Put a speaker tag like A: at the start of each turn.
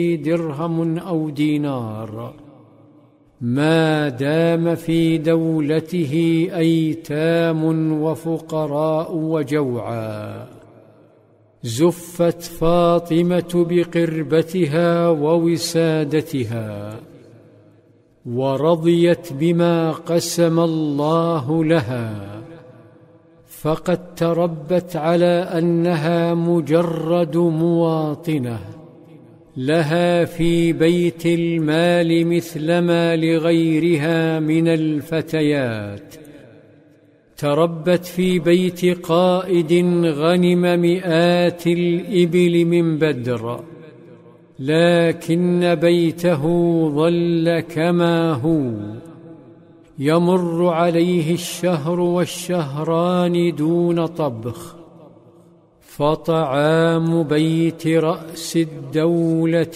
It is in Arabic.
A: درهم أو دينار ما دام في دولته أيتام وفقراء وجوعى. زفت فاطمة بقربتها ووسادتها، ورضيت بما قسم الله لها، فقد تربت على أنها مجرد مواطنة لها في بيت المال مثلما لغيرها من الفتيات. تربت في بيت قائد غنم مئات الإبل من بدر، لكن بيته ظل كما هو، يمر عليه الشهر والشهران دون طبخ، فطعام بيت رأس الدولة